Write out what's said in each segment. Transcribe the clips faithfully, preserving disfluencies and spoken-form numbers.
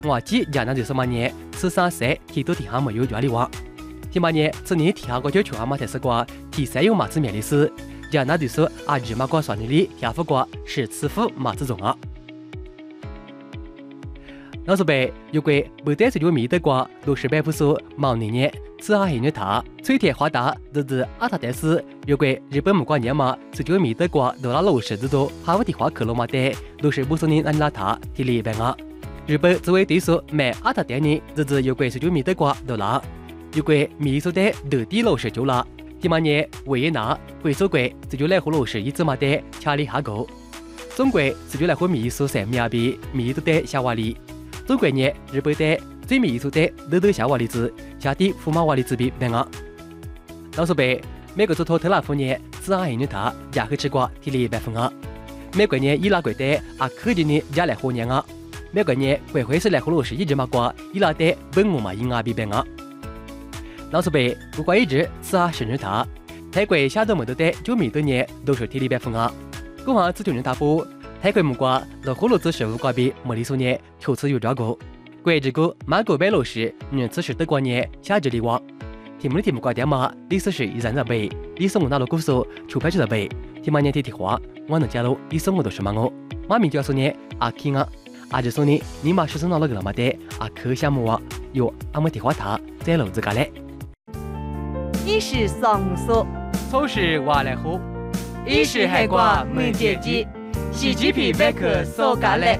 我记亚那就是嘛年，十三岁提都提下没有原理哇。提嘛年，此年提下个就全嘛才是瓜，提三有马子面的事。亚那就是阿日嘛瓜算你里提副瓜是慈父马子种啊。老师辈，如果不但是就米的瓜，都是百不说毛年年，此下很热他，吹天花大，日日阿他但是，如果日本木瓜年嘛，是就米的瓜，都拉老十字多，哈不的花克罗嘛的，都是不说你安拉他，提里边啊。日本作为对手买阿他店呢，日日如果是就米的瓜都拉，如果米说的都低老十就拉，提嘛年维也纳、贵州国这就来和老十一直嘛的，恰里下够。中国是就来和米说三米阿比，米都得下瓦里。中国呢，日本的最米数的都都下瓦里子，下地驸马瓦里子比别啊。老师辈，美国总统特朗普呢，自然引他亚克吃瓜提了一百分啊。美国呢，伊拉国的啊科技呢亚来和年啊。美国呢，国会是来和罗是一直嘛瓜，伊拉的本我嘛因啊比别啊。老师辈，不过一直是啊生日他，泰国下到么多的就米多年都是提了一百分啊。公行自就人大波。泰国木瓜老火炉子食物瓜比莫里苏年求次有照顾，国之个马国白老师人此时德国年下这里望，题目的题目瓜点嘛，历史是一然在背，历史我拿了故事出牌就在背，题目年题题话，我能加入历史我都是嘛我，马名叫说呢阿 king 啊，阿就说呢你妈是生拿了个了嘛的阿可项目啊，哟阿么题话他在楼子家嘞， 一是上说， 初是话来喝， 一是海瓜没结机。洗鸡皮百科搜嘎嘞，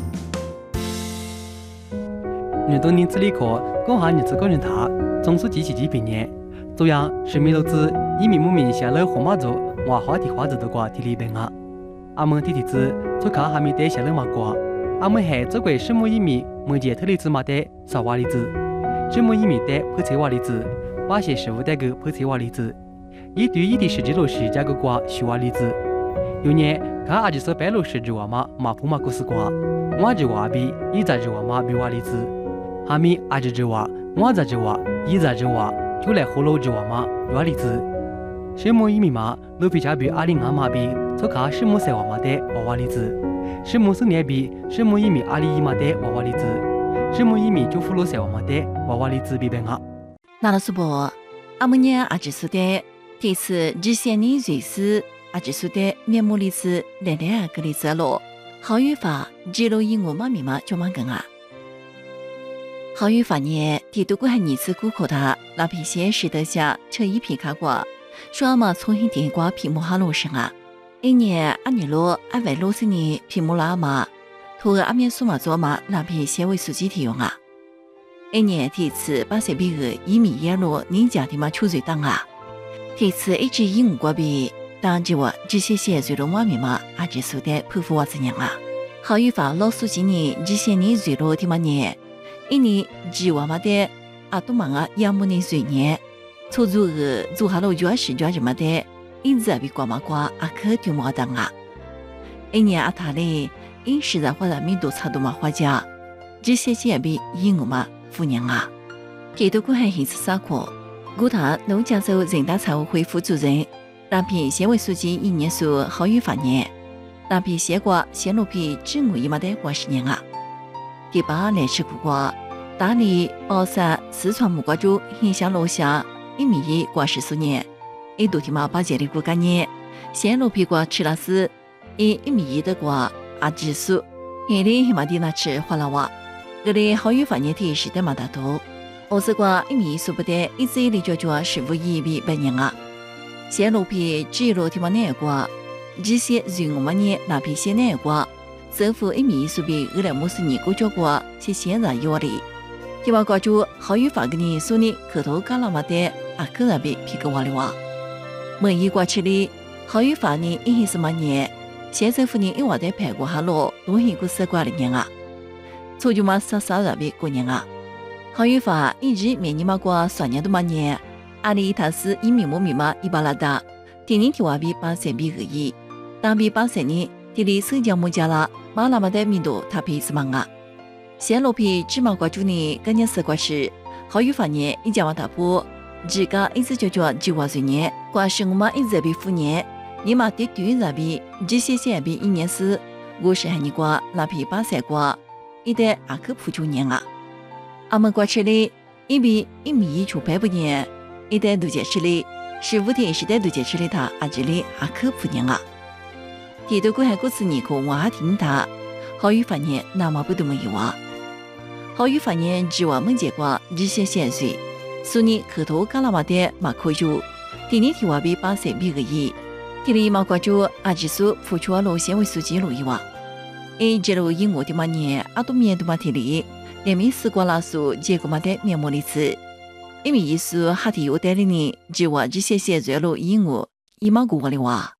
人多年资理科讲下日子个人他，总是记起几百年。这样是米路子以米木名下了河马族，话话的话子都挂提里边啊。阿们提提子，做看还没得下了嘛瓜。阿们还做过什么一米没见特里子嘛的啥瓦里子，什么一米的破车瓦里子，把些食物带个破车瓦里子，一对一的实际落实加个瓜虚瓦里子。有年看阿就说白露是日娃嘛马普马古斯瓜，我日娃比一在日娃嘛比娃里子，哈米阿日日娃，我在日娃，一在日娃，就来葫芦日娃嘛娃里子。什么一米嘛，路比加比阿里阿妈比，做看什么三娃嘛的娃娃里子，什么是年比什么一米阿里姨妈的娃娃里子，什么一米就葫芦三娃嘛的娃娃里子比边啊。 那老师伯，阿姆年阿只说的，这次日线你瑞士。阿只说的面目里子来来个里子咯，好语法记录以我妈咪妈就蛮跟啊。好语法呢，提督过还二次顾客他那皮鞋是得下车一皮卡过，说阿妈重新点过皮木哈罗生啊。一年阿尼罗阿为罗斯呢皮木拉嘛，图阿面数码做嘛那皮鞋为数据提用啊。一年第一次把这笔个一米一罗人家的嘛出水当啊，第一次一直以我过比。当着我这些些最罗妈咪嘛，阿只说的佩服我怎样啊？好语法老苏今年这些年最罗的嘛年，一年只我嘛的阿多忙啊，养母的岁年，出租个做下了主要是主要什么的，一直比瓜嘛瓜阿可就冇当啊。一年阿他嘞，因实在话人民都差多嘛花家，这些些比因我嘛富娘啊，给都过还一次啥课？古塔农加州人大常委会副主任。那批县委书记一年说好语法年，那批县瓜县路皮只我一马的过十年啊。第八来吃苦瓜，大理、宝山、四川木瓜州影响楼下一米一过十数年，一度提马把这里过干年，县路皮瓜吃了是一一米一的瓜阿指数，一里起码的那吃花了哇，这里好语法年的是的马大头，我是瓜一米一数不得，一直一里就就十五一比百年啊。县路皮只有地方难过，这些人我们呢那批县难过，政府一米数比二来莫是你过交过，是现在有的。地方关注好语法给你说你口头干了嘛的，啊个人比皮个话的话，每一过去里好语法呢一是么年，县政府呢一话的排过哈喽，都一个十挂的年啊，初就嘛啥啥人比过年啊，好语法一直面你嘛过三年多嘛年。阿里他是一米五米嘛一巴拉达，第二条话比八三比二一，当比八三年，第里手江木家啦，马拉马的密度他皮是忙啊。县路皮芝麻瓜主呢，今年十瓜时，好有发年一家话大坡，自家一直叫叫计划岁年，瓜是我们一直比虎年，你嘛得对那比这些些比一年是，我是喊你瓜那皮八三瓜， 一代阿克普九年啊。阿们过去里，一比一米出百不年，一代杜杰吃里，十五天时代杜杰吃里他阿这里阿克普年啊。提到过海过次尼克瓦听他，好与发年那么不多没有啊。好与发年只话门结果日些线水，所以口头干了嘛的马可有，第二天话比八十比个亿。第二毛关注阿只数付出路线为数记录一话，诶，这路因我的嘛年阿多面的嘛体里，连面四瓜拉数结果嘛的面膜里次，因为意思哈提有带领呢，只话这些些这路因我一毛过的话。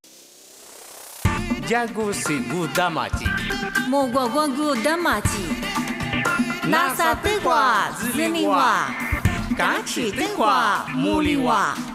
Jago Seguda Mati Mogwa Gwangu Damachi Nasa Tegwa Ziliwa Kachi Tegwa Muliwa